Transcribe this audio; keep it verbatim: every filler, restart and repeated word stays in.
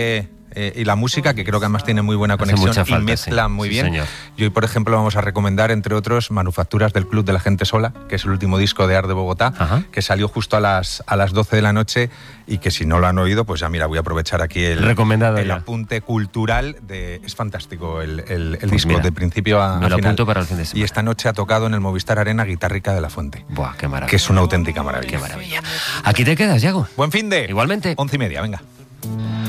Eh, eh, y la música, que creo que además tiene muy buena conexión falta, y mezcla sí. muy Sí, bien. señor. Y hoy, por ejemplo, vamos a recomendar, entre otros, Manufacturas del Club de la Gente Sola, que es el último disco de Art de Bogotá, Ajá. que salió justo a las, a las doce de la noche y que si no lo han oído, pues ya mira, voy a aprovechar aquí el, Recomendado el ya. apunte cultural. De, es fantástico el, el, el Pues disco, mira, de principio a, me a lo final. apunto para el fin de semana. Y esta noche ha tocado en el Movistar Arena Guitarrica de la Fuente. Buah, qué maravilla. Que es una auténtica maravilla. Qué maravilla. Aquí te quedas, Yago. Buen fin de. Igualmente. Once y media, venga.